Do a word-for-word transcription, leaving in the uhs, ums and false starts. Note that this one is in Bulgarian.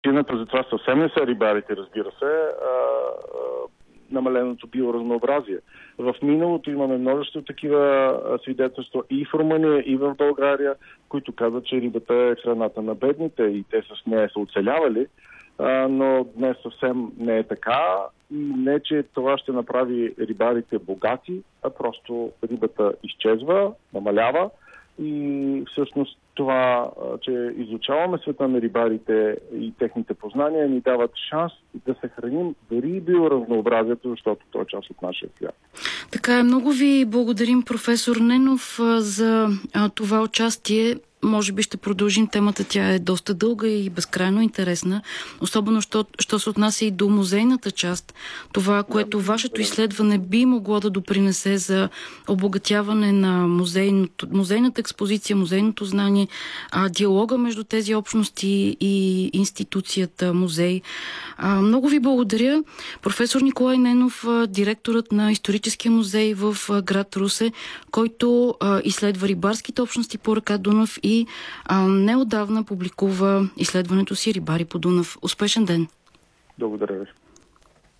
Причината за това съвсем не са рибарите, разбира се, а, а, намаленото биоразнообразие. В миналото имаме множество такива свидетелства и в Румъния, и в България, които казват, че рибата е храната на бедните и те с нея са оцелявали, а, но днес съвсем не е така. И не, че това ще направи рибарите богати, а просто рибата изчезва, намалява и всъщност това, че изучаваме света на рибарите и техните познания, ни дават шанс да се храним дори и биоразнообразието, защото то е част от нашия свят. Така е. Много ви благодарим, професор Ненов, за това участие. Може би ще продължим темата. Тя е доста дълга и безкрайно интересна. Особено, що, що се отнася и до музейната част. Това, което вашето изследване би могло да допринесе за обогатяване на музейното, музейната експозиция, музейното знание, а, диалога между тези общности и институцията музей. А, много ви благодаря. Професор Николай Ненов, директорът на Историческия музей в град Русе, който а, изследва рибарските общности по река Дунав и И а, неотдавна публикува изследването си "Рибари по Дунав". Успешен ден! Благодаря ви.